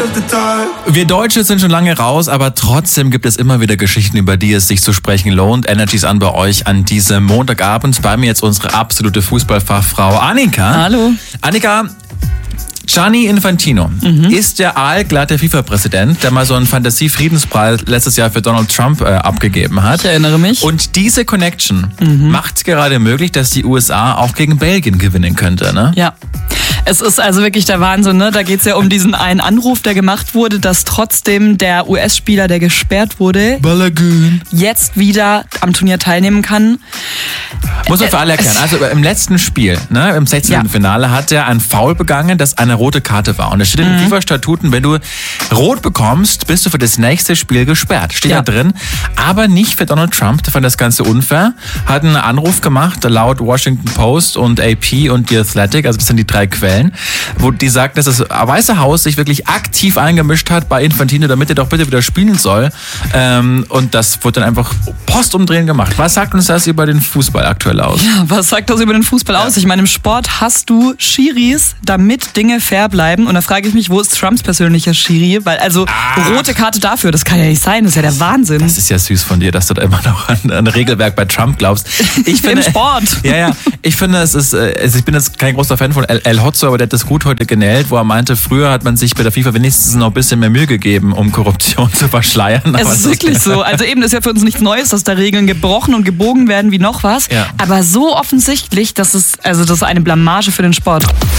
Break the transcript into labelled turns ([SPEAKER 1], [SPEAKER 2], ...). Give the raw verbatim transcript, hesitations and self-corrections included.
[SPEAKER 1] Wir Deutsche sind schon lange raus, aber trotzdem gibt es immer wieder Geschichten, über die es sich zu sprechen lohnt. Energies an bei euch an diesem Montagabend. Bei mir jetzt unsere absolute Fußballfachfrau Annika.
[SPEAKER 2] Hallo.
[SPEAKER 1] Annika, Gianni Infantino mhm. ist der aalglatte FIFA-Präsident, der mal so einen Fantasie-Friedenspreis letztes Jahr für Donald Trump äh, abgegeben hat.
[SPEAKER 2] Ich erinnere mich.
[SPEAKER 1] Und diese Connection mhm. macht es gerade möglich, dass die U S A auch gegen Belgien gewinnen könnte, ne?
[SPEAKER 2] Ja. Es ist also wirklich der Wahnsinn, ne? Da geht es ja um diesen einen Anruf, der gemacht wurde, dass trotzdem der U S-Spieler, der gesperrt wurde,
[SPEAKER 1] Balagoon.
[SPEAKER 2] jetzt wieder am Turnier teilnehmen kann.
[SPEAKER 1] Muss man für alle erklären. Also im letzten Spiel, ne, im sechzehnten Ja. Finale, hat er ein Foul begangen, das eine rote Karte war. Und da steht in den
[SPEAKER 2] Mhm.
[SPEAKER 1] FIFA-Statuten, wenn du rot bekommst, bist du für das nächste Spiel gesperrt. Steht
[SPEAKER 2] Ja.
[SPEAKER 1] da drin. Aber nicht für Donald Trump. Der fand das Ganze unfair. Hat einen Anruf gemacht, laut Washington Post und A P und The Athletic, also das sind die drei Quellen, wo die sagten, dass das Weiße Haus sich wirklich aktiv eingemischt hat bei Infantino, damit er doch bitte wieder spielen soll. Ähm, und das wurde dann einfach postumdrehend gemacht. Was sagt uns das über den Fußball aktuell aus?
[SPEAKER 2] Ja, was sagt das über den Fußball aus? Ich meine, im Sport hast du Schiris, damit Dinge fair bleiben. Und da frage ich mich, wo ist Trumps persönlicher Schiri? Weil also ah. rote Karte dafür, das kann ja nicht sein. Das ist ja der Wahnsinn.
[SPEAKER 1] Das ist ja süß von dir, dass du da immer noch an ein Regelwerk bei Trump glaubst. Ich finde,
[SPEAKER 2] Im Sport.
[SPEAKER 1] Ja, ja. Ich finde, es ist, also ich bin jetzt kein großer Fan von El, El Hotzo, aber der hat das gut heute genäht, wo er meinte, früher hat man sich bei der FIFA wenigstens noch ein bisschen mehr Mühe gegeben, um Korruption zu verschleiern.
[SPEAKER 2] Es ist wirklich so. Also eben, das ist ja für uns nichts Neues, dass da Regeln gebrochen und gebogen werden wie noch was.
[SPEAKER 1] Ja.
[SPEAKER 2] Aber so offensichtlich, dass es, also das ist eine Blamage für den Sport.